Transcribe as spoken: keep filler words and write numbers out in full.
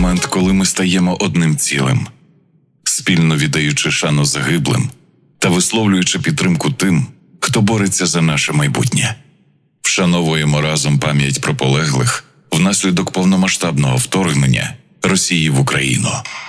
момент, коли ми стаємо одним цілим, спільно віддаючи шану загиблим та висловлюючи підтримку тим, хто бореться за наше майбутнє. Вшановуємо разом пам'ять про полеглих внаслідок повномасштабного вторгнення Росії в Україну.